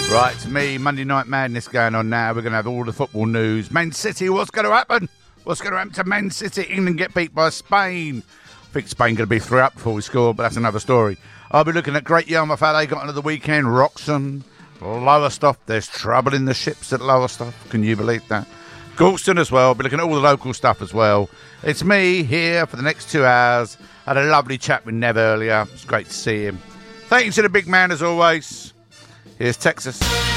Right, it's me, Monday Night Madness going on now. We're going to have all the football news. Man City, what's going to happen? What's going to happen to Man City? England get beat by Spain. I think Spain going to be 3 up before we score, but that's another story. I'll be looking at Great Yarmouth they got into the weekend. Wroxham, Lowestoft. There's trouble in the ships at Lowestoft. Can you believe that? Galston as well. I'll be looking at all the local stuff as well. It's me here for the next 2 hours. Had a lovely chat with Nev earlier. It's great to see him. Thank you to the big man as always. Here's Texas.